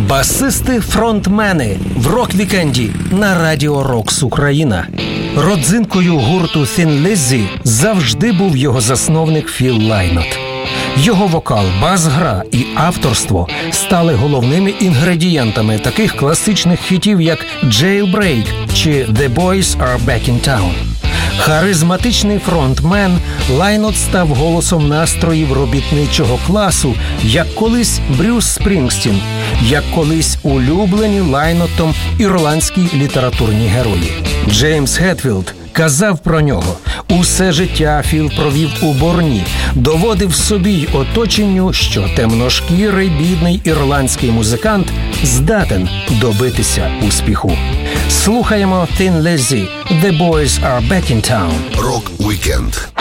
Басисти-фронтмени в рок-вікенді на Радіо Рокс Україна. Родзинкою гурту Thin Lizzy завжди був його засновник Філ Лайнот. Його вокал, бас-гра і авторство стали головними інгредієнтами таких класичних хітів, як «Jailbreak» чи «The Boys Are Back in Town». Харизматичний фронтмен, Лайнот став голосом настроїв робітничого класу, як колись Брюс Спрінгстін, як колись улюблені Лайнотом ірландські літературні герої. Джеймс Хетфілд казав про нього: «Усе життя Філ провів у Борні, доводив собі й оточенню, що темношкірий бідний ірландський музикант здатен добитися успіху». Слухаємо Thin Lizzy, «The Boys Are Back in Town». Рок-вікенд